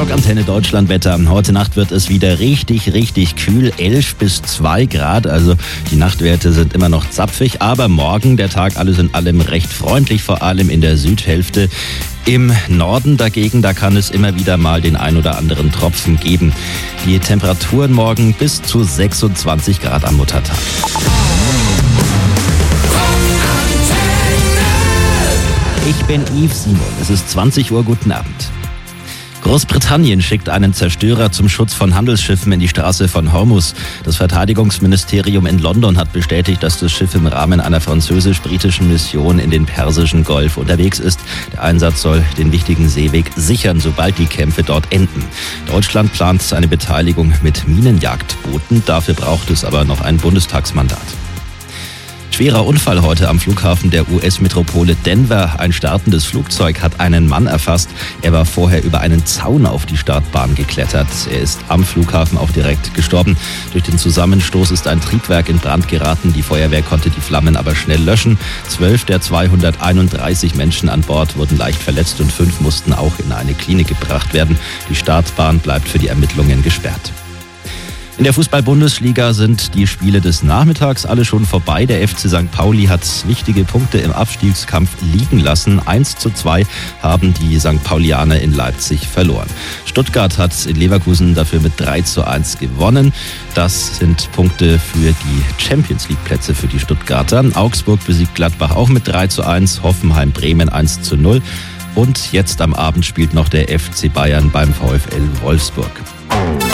Rock Antenne Deutschland Wetter. Heute Nacht wird es wieder richtig kühl. 11 bis 2 Grad. Also die Nachtwerte sind immer noch zapfig. Aber morgen der Tag alles in allem recht freundlich. Vor allem in der Südhälfte. Im Norden dagegen, da kann es immer wieder mal den ein oder anderen Tropfen geben. Die Temperaturen morgen bis zu 26 Grad am Muttertag. Ich bin Yves Simon. Es ist 20 Uhr. Guten Abend. Großbritannien schickt einen Zerstörer zum Schutz von Handelsschiffen in die Straße von Hormuz. Das Verteidigungsministerium in London hat bestätigt, dass das Schiff im Rahmen einer französisch-britischen Mission in den Persischen Golf unterwegs ist. Der Einsatz soll den wichtigen Seeweg sichern, sobald die Kämpfe dort enden. Deutschland plant eine Beteiligung mit Minenjagdbooten. Dafür braucht es aber noch ein Bundestagsmandat. Schwerer Unfall heute am Flughafen der US-Metropole Denver. Ein startendes Flugzeug hat einen Mann erfasst. Er war vorher über einen Zaun auf die Startbahn geklettert. Er ist am Flughafen auch direkt gestorben. Durch den Zusammenstoß ist ein Triebwerk in Brand geraten. Die Feuerwehr konnte die Flammen aber schnell löschen. 12 der 231 Menschen an Bord wurden leicht verletzt und 5 mussten auch in eine Klinik gebracht werden. Die Startbahn bleibt für die Ermittlungen gesperrt. In der Fußball-Bundesliga sind die Spiele des Nachmittags alle schon vorbei. Der FC St. Pauli hat wichtige Punkte im Abstiegskampf liegen lassen. 1:2 haben die St. Paulianer in Leipzig verloren. Stuttgart hat in Leverkusen dafür mit 3:1 gewonnen. Das sind Punkte für die Champions-League-Plätze für die Stuttgarter. Augsburg besiegt Gladbach auch mit 3:1. Hoffenheim Bremen 1:0. Und jetzt am Abend spielt noch der FC Bayern beim VfL Wolfsburg.